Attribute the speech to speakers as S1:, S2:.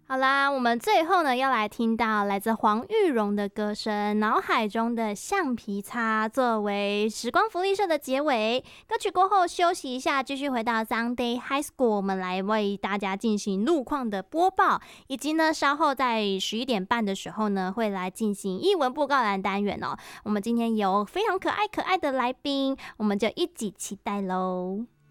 S1: 好啦，我们最后呢要来听到来自黄玉荣的歌声《脑海中的橡皮擦》作为时光福利社的结尾。歌曲过后休息一下，继续回到 Sunday High School， 我们来为大家进行路况的播报，以及呢稍后在11点半的时候呢会来进行艺文布告栏单元哦。我们今天有非常可爱的来宾，我们就一起期待喽。